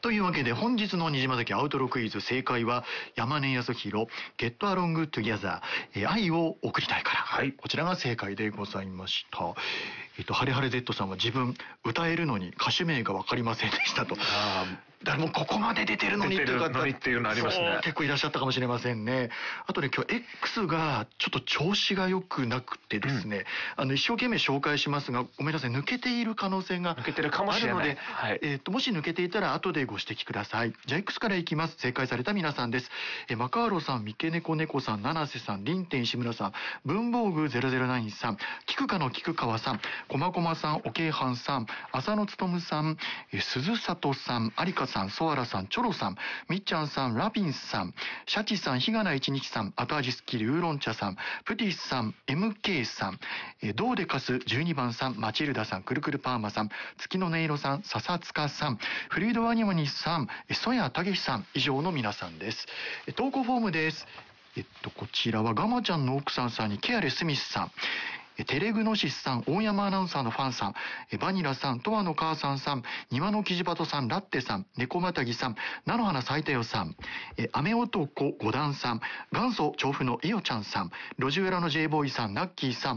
というわけで本日の虹巻アウトロクイズ、正解は山根康弘ゲットアロングトゥギャザー、愛を送りたいから、はい、こちらが正解でございました。ハレハレ Z さんは自分歌えるのに歌手名が分かりませんでしたと。誰もここまで出てるのにっていう方っていうのありますね。 結構いらっしゃったかもしれませんね。あとね、今日 X がちょっと調子が良くなくてですね、一生懸命紹介しますが、ごめんなさい、抜けている可能性があるので、もし抜けていたら後でご指摘ください。じゃあ X からいきます。正解された皆さんです。マカーロさん、三毛猫猫さん、七瀬さん、リンテン石村さん、文房具009さん、菊花の菊川さん、こまこまさん、おけいはんさん、浅野つとむさん、鈴里さん、有香さん、ソアラさん、チョロさん、みっちゃんさん、ラビンさん、シャチさん、日がな一日さん、後味スッキリウーロン茶さん、プティスさん、MK さん、ドーデカス12番さん、マチルダさん、くるくるパーマさん、月の音色さん、笹塚さん、フルイドワニワニさん、ソヤタゲシさん、以上の皆さんです。投稿フォームです。こちらはガマちゃんの奥さんさんにケアレスミスさん、テレグノシスさん、大山アナウンサーのファンさん、バニラさん、トワの母さんさん、庭のキジバトさん、ラッテさん、猫またぎさん、菜の花咲いたよさん、雨男五段さん、元祖調布のイオちゃんさん、路地裏の J ボーイさん、ナッキーさん、